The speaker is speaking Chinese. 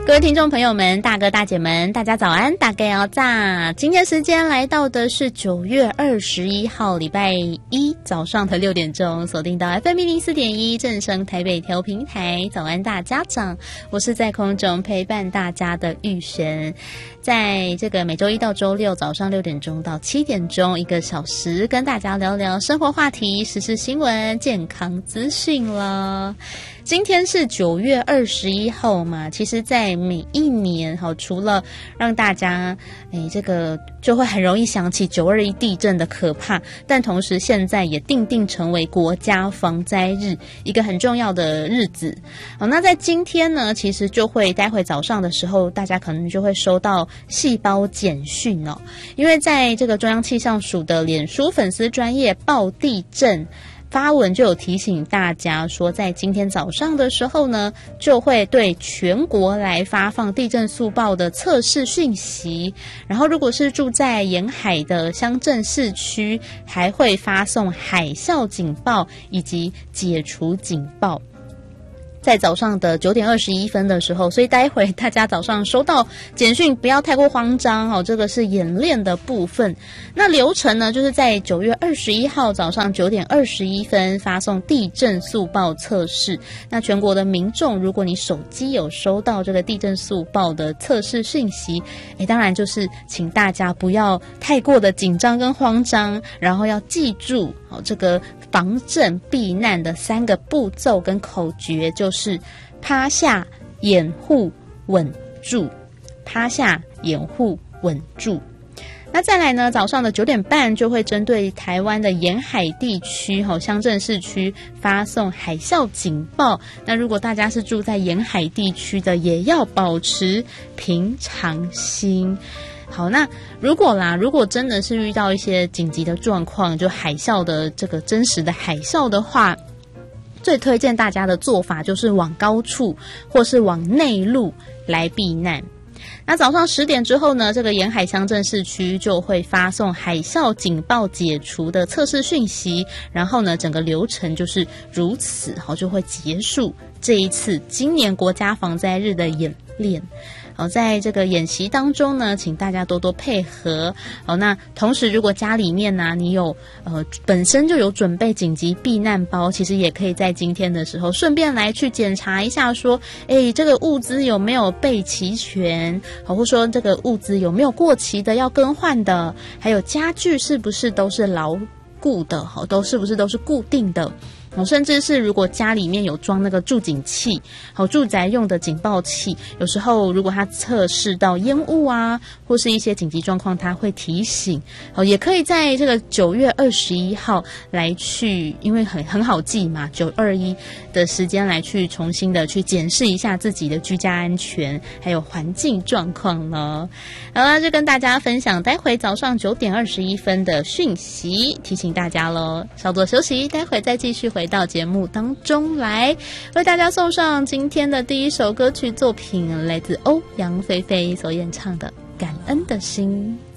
各位听众朋友们，大哥大姐们，大家早安，大概要炸。今天时间来到的是9月21号礼拜一早上的6点钟，锁定到 FM104.1 正声台北调频台。早安大家长，我是在空中陪伴大家的玉璇。在这个每周一到周六早上6点钟到7点钟1个小时，跟大家聊聊生活话题、时事新闻、健康资讯了。今天是9月21号嘛，其实在每一年除了让大家这个就会很容易想起921地震的可怕，但同时现在也定成为国家防灾日一个很重要的日子。那在今天呢，其实就会待会早上的时候，大家可能就会收到细胞简讯哦，因为在这个中央气象署的脸书粉丝专页报地震发文就有提醒大家说，在今天早上的时候呢，就会对全国来发放地震速报的测试讯息，然后如果是住在沿海的乡镇市区，还会发送海啸警报以及解除警报。在早上的9点21分的时候，所以待会大家早上收到简讯不要太过慌张这个是演练的部分。那流程呢，就是在9月21号早上9点21分发送地震速报测试。那全国的民众，如果你手机有收到这个地震速报的测试讯息，当然就是请大家不要太过的紧张跟慌张，然后要记住这个防震避难的3个步骤跟口诀，就是趴下、掩护、稳住。趴下、掩护、稳住。那再来呢，早上的9点半就会针对台湾的沿海地区乡镇市区发送海啸警报。那如果大家是住在沿海地区的，也要保持平常心。好，那如果真的是遇到一些紧急的状况，就海啸的这个真实的海啸的话，最推荐大家的做法就是往高处或是往内陆来避难。那早上10点之后呢，这个沿海乡镇市区就会发送海啸警报解除的测试讯息，然后呢，整个流程就是如此，就会结束这一次今年国家防灾日的演练。在这个演习当中呢，请大家多多配合。那同时如果家里面呢，你有本身就有准备紧急避难包，其实也可以在今天的时候顺便来去检查一下说，这个物资有没有备齐全，或者说这个物资有没有过期的要更换的，还有家具是不是都是牢固的，是不是都是固定的。甚至是如果家里面有装那个住警器，住宅用的警报器，有时候如果它测试到烟雾啊，或是一些紧急状况，它会提醒。也可以在这个9月21号来去，因为很好记嘛，921的时间来去重新的去检视一下自己的居家安全还有环境状况呢。好了，就跟大家分享待会早上9点21分的讯息，提醒大家咯，稍作休息，待会再继续回到节目当中来，为大家送上今天的第一首歌曲作品，来自欧阳菲菲所演唱的《感恩的心》。